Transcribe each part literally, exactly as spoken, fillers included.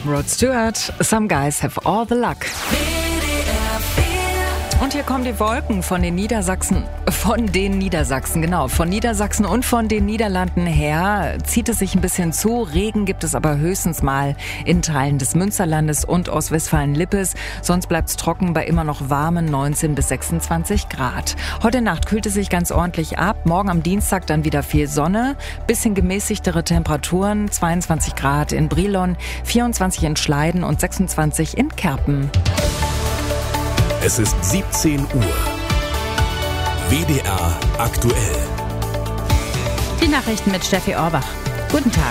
Rod Stewart, Some Guys Have All the Luck. Und hier kommen die Wolken von den Niedersachsen, von den Niedersachsen, genau, von Niedersachsen und von den Niederlanden her zieht es sich ein bisschen zu. Regen gibt es aber höchstens mal in Teilen des Münsterlandes und Ostwestfalen-Lippes. Sonst bleibt es trocken bei immer noch warmen neunzehn bis sechsundzwanzig Grad. Heute Nacht kühlt es sich ganz ordentlich ab. Morgen am Dienstag dann wieder viel Sonne, bisschen gemäßigtere Temperaturen, zweiundzwanzig Grad in Brilon, vierundzwanzig in Schleiden und sechsundzwanzig in Kerpen. Es ist siebzehn Uhr. W D R aktuell. Die Nachrichten mit Steffi Orbach. Guten Tag.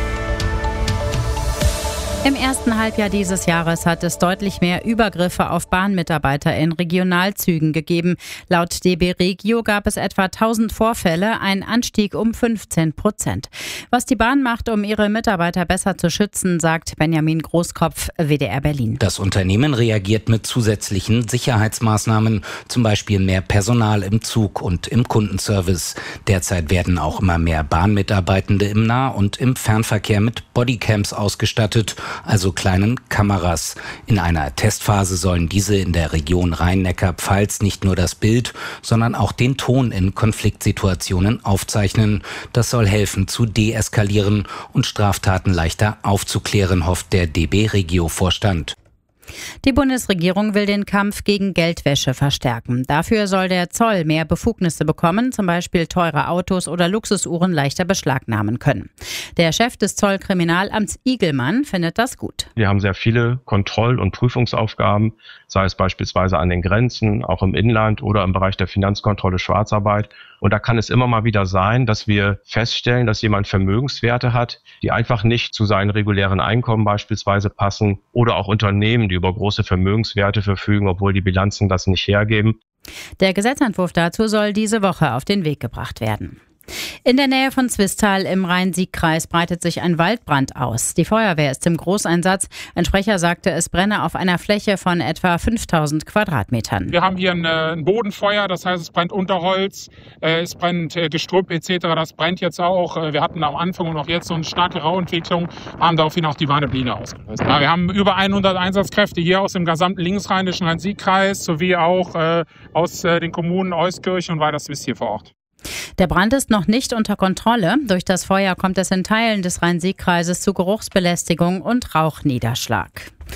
Im ersten Halbjahr dieses Jahres hat es deutlich mehr Übergriffe auf Bahnmitarbeiter in Regionalzügen gegeben. Laut D B Regio gab es etwa tausend Vorfälle, ein Anstieg um fünfzehn Prozent. Was die Bahn macht, um ihre Mitarbeiter besser zu schützen, sagt Benjamin Großkopf, W D R Berlin. Das Unternehmen reagiert mit zusätzlichen Sicherheitsmaßnahmen, zum Beispiel mehr Personal im Zug und im Kundenservice. Derzeit werden auch immer mehr Bahnmitarbeitende im Nah- und im Fernverkehr mit Bodycams ausgestattet, also kleinen Kameras. In einer Testphase sollen diese in der Region Rhein-Neckar-Pfalz nicht nur das Bild, sondern auch den Ton in Konfliktsituationen aufzeichnen. Das soll helfen zu deeskalieren und Straftaten leichter aufzuklären, hofft der D B Regio-Vorstand. Die Bundesregierung will den Kampf gegen Geldwäsche verstärken. Dafür soll der Zoll mehr Befugnisse bekommen, zum Beispiel teure Autos oder Luxusuhren leichter beschlagnahmen können. Der Chef des Zollkriminalamts Igelmann findet das gut. Wir haben sehr viele Kontroll- und Prüfungsaufgaben, sei es beispielsweise an den Grenzen, auch im Inland oder im Bereich der Finanzkontrolle Schwarzarbeit. Und da kann es immer mal wieder sein, dass wir feststellen, dass jemand Vermögenswerte hat, die einfach nicht zu seinen regulären Einkommen beispielsweise passen, oder auch Unternehmen, die über große Vermögenswerte verfügen, obwohl die Bilanzen das nicht hergeben. Der Gesetzentwurf dazu soll diese Woche auf den Weg gebracht werden. In der Nähe von Zwistal im Rhein-Sieg-Kreis breitet sich ein Waldbrand aus. Die Feuerwehr ist im Großeinsatz. Ein Sprecher sagte, es brenne auf einer Fläche von etwa fünftausend Quadratmetern. Wir haben hier ein Bodenfeuer, das heißt, es brennt Unterholz, es brennt Gestrüpp et cetera. Das brennt jetzt auch. Wir hatten am Anfang und auch jetzt so eine starke Rauentwicklung, haben daraufhin auch die Warnebline ausgelöst. Ja, wir haben über hundert Einsatzkräfte hier aus dem gesamten linksrheinischen Rhein-Sieg-Kreis sowie auch äh, aus äh, den Kommunen Euskirchen und Weilerswist hier vor Ort. Der Brand ist noch nicht unter Kontrolle. Durch das Feuer kommt es in Teilen des Rhein-Sieg-Kreises zu Geruchsbelästigung und Rauchniederschlag.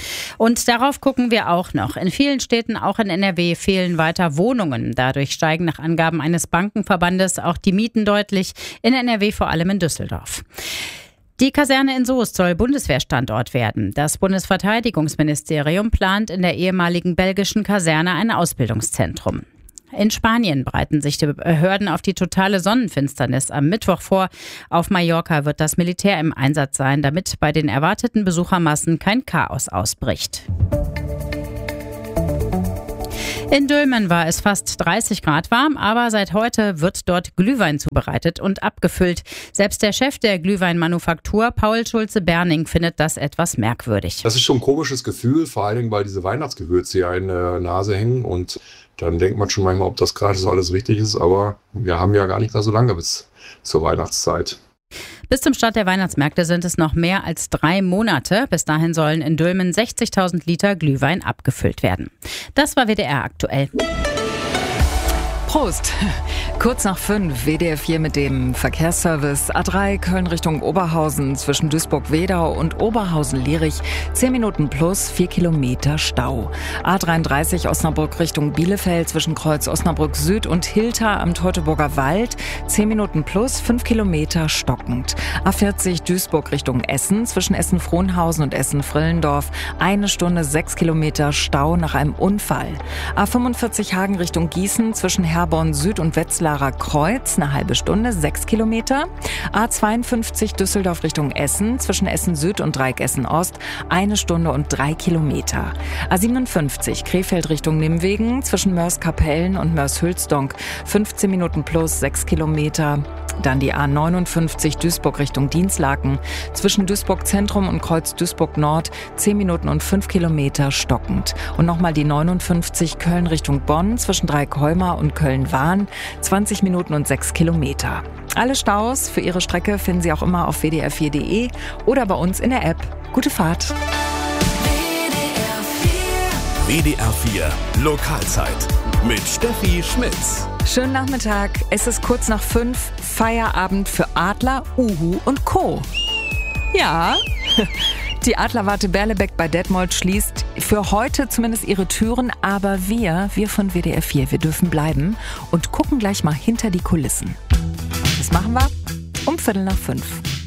Und darauf gucken wir auch noch. In vielen Städten, auch in N R W, fehlen weiter Wohnungen. Dadurch steigen nach Angaben eines Bankenverbandes auch die Mieten deutlich. In N R W vor allem in Düsseldorf. Die Kaserne in Soest soll Bundeswehrstandort werden. Das Bundesverteidigungsministerium plant in der ehemaligen belgischen Kaserne ein Ausbildungszentrum. In Spanien bereiten sich die Behörden auf die totale Sonnenfinsternis am Mittwoch vor. Auf Mallorca wird das Militär im Einsatz sein, damit bei den erwarteten Besuchermassen kein Chaos ausbricht. In Dülmen war es fast dreißig Grad warm, aber seit heute wird dort Glühwein zubereitet und abgefüllt. Selbst der Chef der Glühweinmanufaktur, Paul Schulze-Berning, findet das etwas merkwürdig. Das ist schon ein komisches Gefühl, vor allen Dingen, weil diese Weihnachtsgewürze ja in der Nase hängen, und dann denkt man schon manchmal, ob das gerade so alles richtig ist, aber wir haben ja gar nicht mehr so lange bis zur Weihnachtszeit. Bis zum Start der Weihnachtsmärkte sind es noch mehr als drei Monate. Bis dahin sollen in Dülmen sechzigtausend Liter Glühwein abgefüllt werden. Das war W D R aktuell. Prost! Kurz nach fünf, W D R vier mit dem Verkehrsservice. A drei Köln Richtung Oberhausen zwischen Duisburg-Wedau und Oberhausen-Lierich. zehn Minuten plus, vier Kilometer Stau. A dreiunddreißig Osnabrück Richtung Bielefeld zwischen Kreuz Osnabrück Süd und Hilter am Teutoburger Wald. zehn Minuten plus, fünf Kilometer stockend. A vierzig Duisburg Richtung Essen zwischen Essen-Frohnhausen und Essen-Frillendorf. Eine Stunde, sechs Kilometer Stau nach einem Unfall. A fünfundvierzig Hagen Richtung Gießen zwischen Herborn Süd und Wetzlarer Kreuz, eine halbe Stunde, sechs Kilometer. A zweiundfünfzig Düsseldorf Richtung Essen, zwischen Essen Süd und Dreieck Essen Ost, eine Stunde und drei Kilometer. A siebenundfünfzig Krefeld Richtung Nimwegen, zwischen Mörs-Kapellen und Mörs-Hülsdonk, fünfzehn Minuten plus, sechs Kilometer. Dann die A neunundfünfzig Duisburg Richtung Dinslaken, zwischen Duisburg Zentrum und Kreuz Duisburg Nord, zehn Minuten und fünf Kilometer stockend. Und nochmal die neunundfünfzig Köln Richtung Bonn, zwischen Dreieckholmer und Köln-Wahn, zwanzig Minuten und sechs Kilometer. Alle Staus für Ihre Strecke finden Sie auch immer auf w d r vier punkt d e oder bei uns in der App. Gute Fahrt! W D R vier Lokalzeit mit Steffi Schmitz. Schönen Nachmittag. Es ist kurz nach fünf. Feierabend für Adler, Uhu und Co. Ja, die Adlerwarte Berlebeck bei Detmold schließt für heute zumindest ihre Türen. Aber wir, wir von W D R vier, wir dürfen bleiben und gucken gleich mal hinter die Kulissen. Das machen wir um Viertel nach fünf.